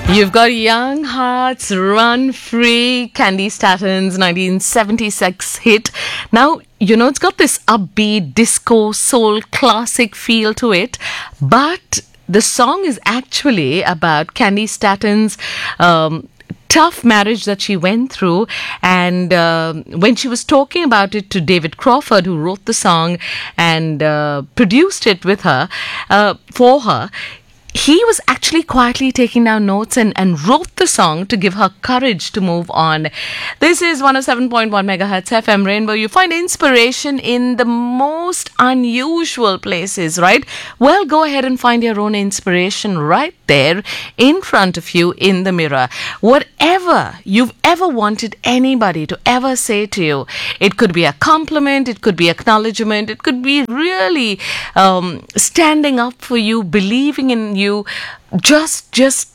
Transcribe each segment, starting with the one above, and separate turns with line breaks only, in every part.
You've got Young Hearts Run Free, Candy Statton's 1976 hit. Now, it's got this upbeat disco soul classic feel to it, but the song is actually about Candy Statton's tough marriage that she went through, and when she was talking about it to David Crawford, who wrote the song and produced it with her, for her, he was actually quietly taking down notes and wrote the song to give her courage to move on. This is 107.1 megahertz FM Rainbow. You find inspiration in the most unusual places, right? Well, go ahead and find your own inspiration right there in front of you in the mirror. Whatever you've ever wanted anybody to ever say to you, it could be a compliment, it could be acknowledgement, it could be really standing up for you, believing in you, just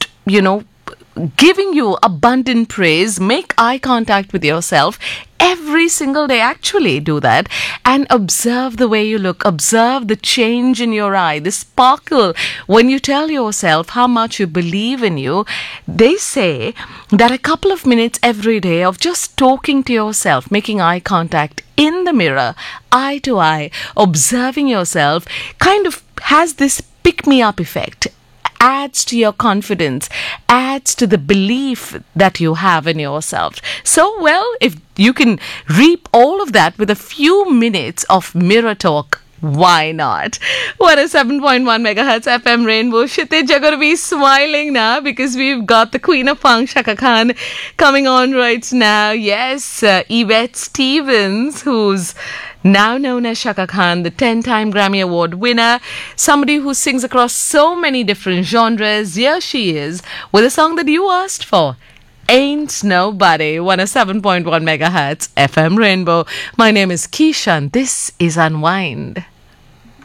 giving you abundant praise. Make eye contact with yourself every single day. Actually do that and observe the way you look. Observe the change in your eye, the sparkle when you tell yourself how much you believe in you. They say that a couple of minutes every day of just talking to yourself, making eye contact in the mirror, eye to eye, observing yourself, kind of has this pick-me-up effect. Adds to your confidence, adds to the belief that you have in yourself. So, well, if you can reap all of that with a few minutes of mirror talk, why not? 107.1 megahertz FM Rainbow. Kshitij, you're going to be smiling now because we've got the Queen of Funk, Chaka Khan, coming on right now. Yes, Yvette Stevens, who's now known as Chaka Khan, the 10-time Grammy Award winner, somebody who sings across so many different genres. Here she is with a song that you asked for. Ain't Nobody, 107.1 megahertz FM Rainbow. My name is Keisha and this is Unwind.